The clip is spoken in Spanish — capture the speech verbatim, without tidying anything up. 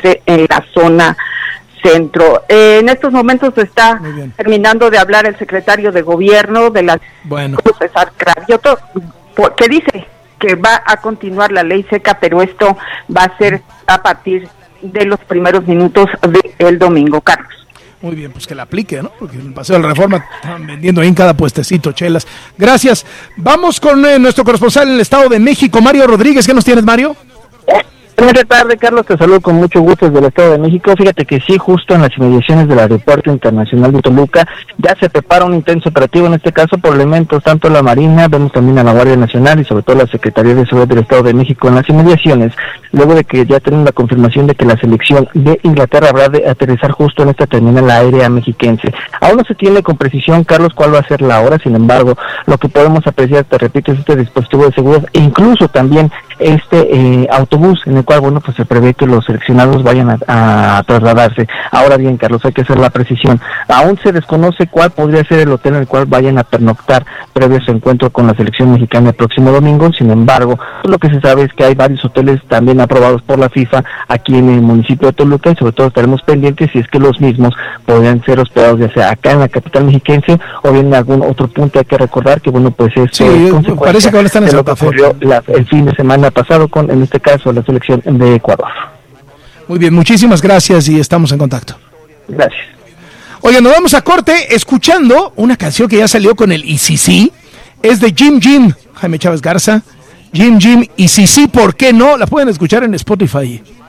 encuentre en la zona centro. Eh, en estos momentos está terminando de hablar el secretario de gobierno de la bueno. César Cravioto, que dice que va a continuar la ley seca, pero esto va a ser a partir de los primeros minutos del domingo, Carlos. Muy bien, pues que la aplique, ¿no? Porque en el Paseo de la Reforma están vendiendo ahí en cada puestecito chelas. Gracias. Vamos con eh, nuestro corresponsal en el Estado de México, Mario Rodríguez. ¿Qué nos tienes, Mario? Buenas tardes, Carlos, te saludo con mucho gusto desde el Estado de México. Fíjate que sí, justo en las inmediaciones del Aeropuerto Internacional de Toluca ya se prepara un intenso operativo, en este caso por elementos tanto la Marina, vemos también a la Guardia Nacional y sobre todo la Secretaría de Seguridad del Estado de México en las inmediaciones, luego de que ya tenemos la confirmación de que la selección de Inglaterra habrá de aterrizar justo en esta terminal aérea mexiquense. Aún no se tiene con precisión, Carlos, cuál va a ser la hora, sin embargo, lo que podemos apreciar, te repito, es este dispositivo de seguridad e incluso también este eh, autobús en el cual, bueno, pues se prevé que los seleccionados vayan a, a trasladarse. Ahora bien, Carlos, hay que hacer la precisión. Aún se desconoce cuál podría ser el hotel en el cual vayan a pernoctar previo a su encuentro con la selección mexicana el próximo domingo. Sin embargo, pues lo que se sabe es que hay varios hoteles también aprobados por la FIFA aquí en el municipio de Toluca y sobre todo estaremos pendientes si es que los mismos podrían ser hospedados ya sea acá en la capital mexiquense o bien en algún otro punto. Hay que recordar que, bueno, pues esto sí, es consecuencia parece que van a estar en de lo Santa que Fe. ocurrió la, el fin de semana pasado con, en este caso, la selección de Ecuador. Muy bien, muchísimas gracias y estamos en contacto. Gracias. Oye, nos vamos a corte escuchando una canción que ya salió con el I C C. Es de Jim Jim, Jaime Chávez Garza. Jim Jim, y si sí, ¿por qué no? La pueden escuchar en Spotify.